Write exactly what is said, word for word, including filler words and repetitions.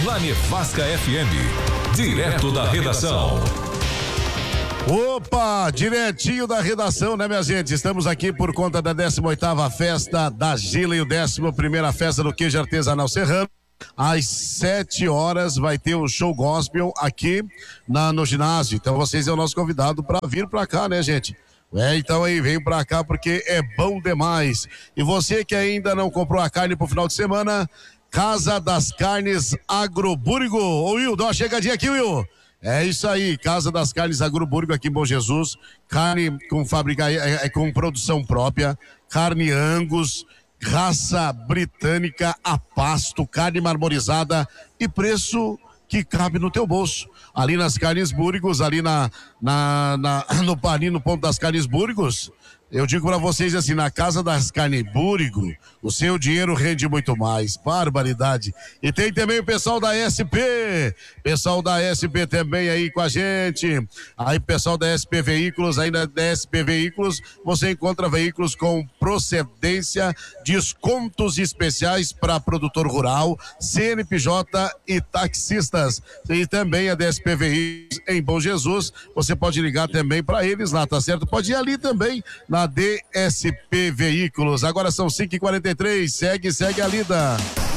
La Nevasca F M, direto da redação. Opa, diretinho da redação, né, minha gente? Estamos aqui por conta da décima oitava festa da Gila e o décima primeira festa do queijo artesanal serrano. Às sete horas vai ter o show gospel aqui na, no ginásio. Então vocês é o nosso convidado para vir para cá, né, gente? É, então aí, vem pra cá porque é bom demais. E você que ainda não comprou a carne pro final de semana, Casa das Carnes Agroburgo. Ô Will, dá uma chegadinha aqui, Will. É isso aí, Casa das Carnes Agroburgo aqui em Bom Jesus. Carne com fábrica, é, é, com produção própria, carne Angus, raça britânica a pasto, carne marmorizada e preço que cabe no teu bolso. Ali nas Carnes Burgos, ali na, na, na, no Paninho, no ponto das Carnes Burgos, eu digo para vocês assim, na Casa das Carnes Burgo, o seu dinheiro rende muito mais. Barbaridade. E tem também o pessoal da S P, pessoal da S P também aí com a gente. Aí pessoal da S P Veículos, ainda da S P Veículos, você encontra veículos com procedência, descontos especiais para produtor rural, C N P J e taxistas. E também a D S P Veículos em Bom Jesus, você pode ligar também para eles lá, tá certo? Pode ir ali também na D S P Veículos. Agora são cinco e quarenta e três, segue, segue a lida.